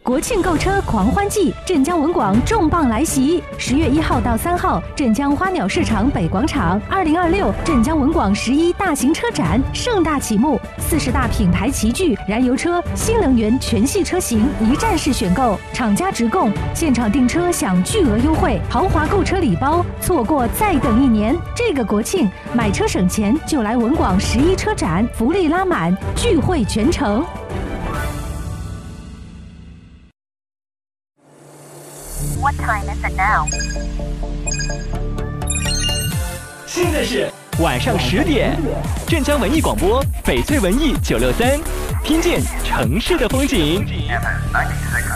国庆购车狂欢季，镇江文广重磅来袭！10月1号到3号，镇江花鸟市场北广场，2026镇江文广11大型车展盛大启幕，40大品牌齐聚，燃油车、新能源全系车型一站式选购，厂家直供，现场订车享巨额优惠，豪华购车礼包，错过再等1年。这个国庆买车省钱，就来文广11车展，福利拉满，聚会全城。 What time is it now? 现在是晚上10点，镇江文艺广播，翡翠文艺963，听见城市的风景。